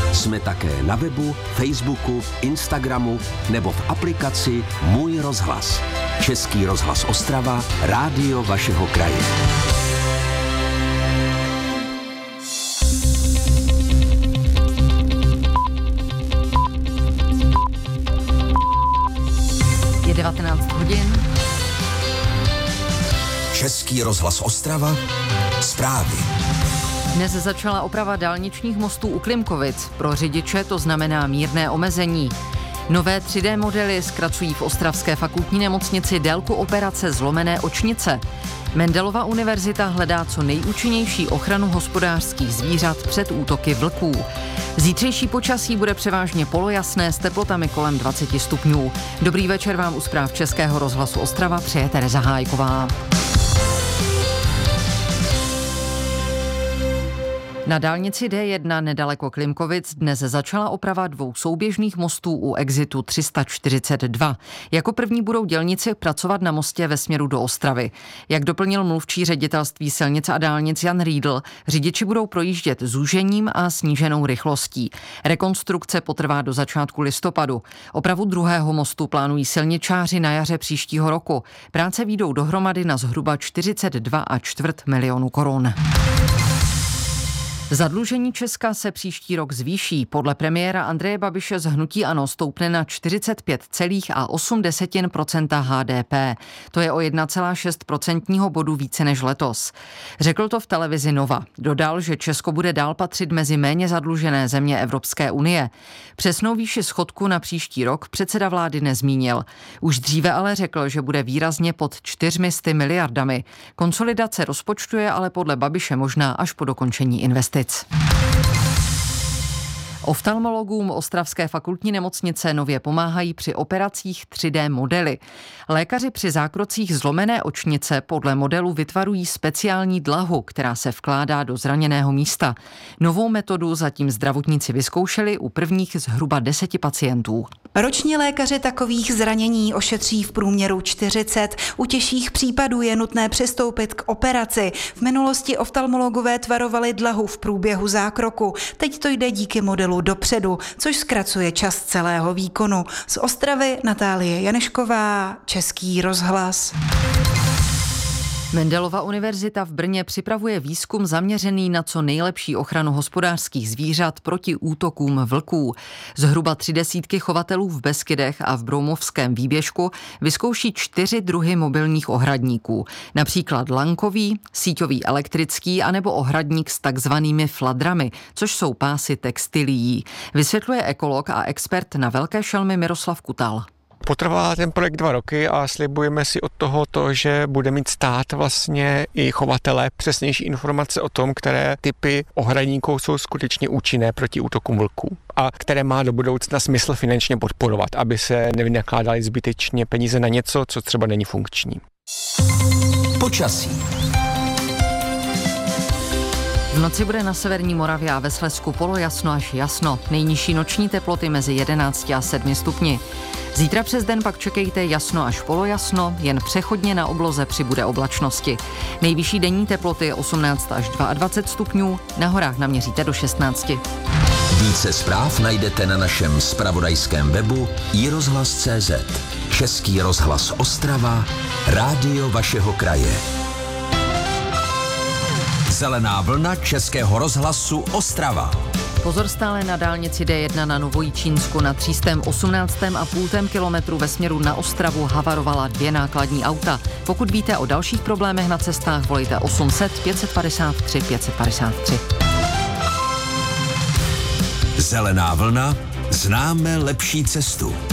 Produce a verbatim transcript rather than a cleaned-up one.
Jsme také na webu, Facebooku, Instagramu nebo v aplikaci Můj rozhlas. Český rozhlas Ostrava, rádio vašeho kraje. Je devatenáct hodin. Český rozhlas Ostrava, zprávy. Dnes začala oprava dálničních mostů u Klimkovic. Pro řidiče to znamená mírné omezení. Nové tři dé modely zkracují v ostravské fakultní nemocnici délku operace zlomené očnice. Mendelova univerzita hledá co nejúčinnější ochranu hospodářských zvířat před útoky vlků. Zítřejší počasí bude převážně polojasné s teplotami kolem dvacet stupňů. Dobrý večer vám u zpráv Českého rozhlasu Ostrava přeje Tereza Hájková. Na dálnici dé jedna nedaleko Klimkovic dnes začala oprava dvou souběžných mostů u exitu tři sta čtyřicet dva. Jako první budou dělníci pracovat na mostě ve směru do Ostravy. Jak doplnil mluvčí ředitelství silnic a dálnic Jan Riedl, řidiči budou projíždět zúžením a sníženou rychlostí. Rekonstrukce potrvá do začátku listopadu. Opravu druhého mostu plánují silničáři na jaře příštího roku. Práce výjdou dohromady na zhruba čtyřicet dva a čtvrt milionu korun. Zadlužení Česka se příští rok zvýší. Podle premiéra Andreje Babiše z hnutí ANO stoupne na čtyřicet pět celá osm procenta há dé pé. To je o jedna celá šest procentního bodu více než letos. Řekl to v televizi Nova. Dodal, že Česko bude dál patřit mezi méně zadlužené země Evropské unie. Přesnou výši schodku na příští rok předseda vlády nezmínil. Už dříve ale řekl, že bude výrazně pod čtyřmi sty miliardami. Konsolidace rozpočtu je ale podle Babiše možná až po dokončení investic. Oftalmologům ostravské fakultní nemocnice nově pomáhají při operacích tři dé modely. Lékaři při zákrocích zlomené očnice podle modelu vytvarují speciální dlahu, která se vkládá do zraněného místa. Novou metodu zatím zdravotníci vyzkoušeli u prvních zhruba deseti pacientů. Ročně lékaři takových zranění ošetří v průměru čtyřicet. U těžších případů je nutné přistoupit k operaci. V minulosti oftalmologové tvarovali dlahu v průběhu zákroku. Teď to jde díky modelu dopředu, což zkracuje čas celého výkonu. Z Ostravy Natálie Janešková, Český rozhlas. Mendelova univerzita v Brně připravuje výzkum zaměřený na co nejlepší ochranu hospodářských zvířat proti útokům vlků. Zhruba tři desítky chovatelů v Beskydech a v Broumovském výběžku vyzkouší čtyři druhy mobilních ohradníků. Například lankový, síťový elektrický anebo ohradník s takzvanými fladrami, což jsou pásy textilií. Vysvětluje ekolog a expert na velké šelmy Miroslav Kutal. Potrvá ten projekt dva roky a slibujeme si od toho to, že bude mít stát vlastně i chovatele přesnější informace o tom, které typy ohradníků jsou skutečně účinné proti útokům vlků a které má do budoucna smysl finančně podporovat, aby se nevynakládaly zbytečně peníze na něco, co třeba není funkční. Počasí. V noci bude na severní Moravě a ve Slezsku polojasno až jasno. Nejnižší noční teploty mezi jedenácti a sedmi stupni. Zítra přes den pak čekejte jasno až polojasno, jen přechodně na obloze přibude oblačnosti. Nejvyšší denní teploty osmnáct až dvacet dva stupňů, na horách naměříte do šestnácti. Více zpráv najdete na našem zpravodajském webu i rozhlas tečka cé zet. Český rozhlas Ostrava, rádio vašeho kraje. Zelená vlna Českého rozhlasu Ostrava. Pozor stále na dálnici dé jedna na Novojičínsku. Na třístém osmnáctém a půltém kilometru ve směru na Ostravu havarovala dvě nákladní auta. Pokud víte o dalších problémech na cestách, volejte osm set pět padesát tři pět padesát tři. Zelená vlna, známe lepší cestu.